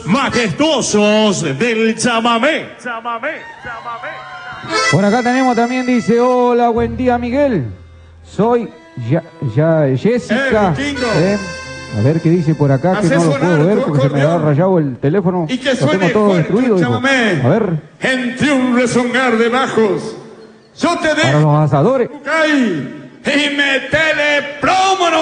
majestuosos del chamamé. Por acá tenemos también, dice, hola, buen día, Miguel. Soy Jessica. A ver qué dice por acá, que no lo puedo ver porque se me ha rayado el teléfono. Y que lo tengo todo destruido. Chamamé, a ver. entre un rezongar de bajos. Yo te dejo para los asadores. y metele plomo.